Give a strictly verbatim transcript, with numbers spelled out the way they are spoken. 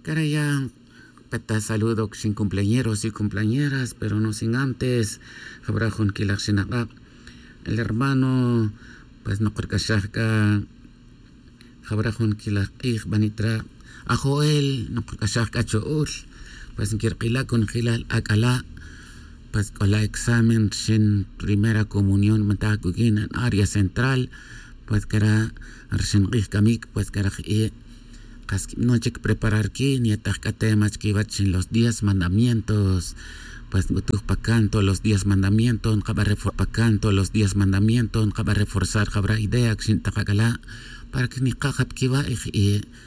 Cara ya, peta saludo sin cumpleañeros y cumpleañeras, pero no sin antes. Jabrajun kilak sinaka. El hermano, pues no kurkashaka. Jabrajun kilak ik banitra. A Joel, no kurkashaka choul. Pues kirkila con hilal akala. Pues con la examen sin primera comunión matakukin en área central. Pues que era arsin ik kamik, pues que era no hay que preparar que ni temas que en los diez mandamientos, pues tú pacanto los diez mandamientos, acaba reforpacanto los diez mandamientos, acaba reforzar cabra idea sin takagala para que ni cajap que va y